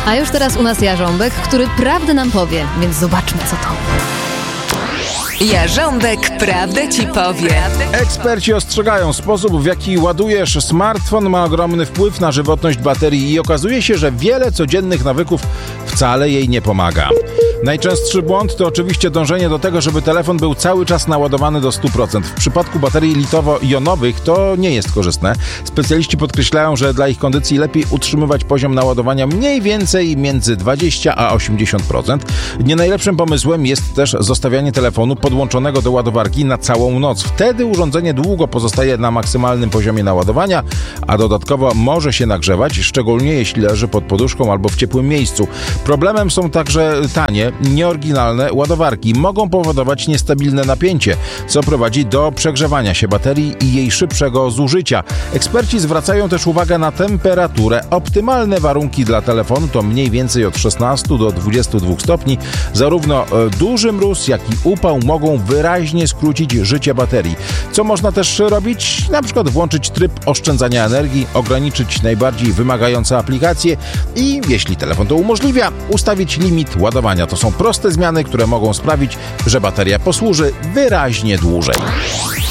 A już teraz u nas Jarząbek, który prawdę nam powie, więc zobaczmy, co to. Jarząbek prawdę ci powie. Eksperci ostrzegają, sposób, w jaki ładujesz smartfon, ma ogromny wpływ na żywotność baterii i okazuje się, że wiele codziennych nawyków wcale jej nie pomaga. Najczęstszy błąd to oczywiście dążenie do tego, żeby telefon był cały czas naładowany do 100%. W przypadku baterii litowo-jonowych to nie jest korzystne. Specjaliści podkreślają, że dla ich kondycji lepiej utrzymywać poziom naładowania mniej więcej między 20 a 80%. Nie najlepszym pomysłem jest też zostawianie telefonu podłączonego do ładowarki na całą noc. Wtedy urządzenie długo pozostaje na maksymalnym poziomie naładowania, a dodatkowo może się nagrzewać, szczególnie jeśli leży pod poduszką albo w ciepłym miejscu. Problemem są także tanie, nieoryginalne ładowarki. Mogą powodować niestabilne napięcie, co prowadzi do przegrzewania się baterii i jej szybszego zużycia. Eksperci zwracają też uwagę na temperaturę. Optymalne warunki dla telefonu to mniej więcej od 16 do 22 stopni. Zarówno duży mróz, jak i upał mogą wyraźnie skrócić życie baterii. Co można też robić? Na przykład włączyć tryb oszczędzania energii, ograniczyć najbardziej wymagające aplikacje i, jeśli telefon to umożliwia, ustawić limit ładowania. To są proste zmiany, które mogą sprawić, że bateria posłuży wyraźnie dłużej.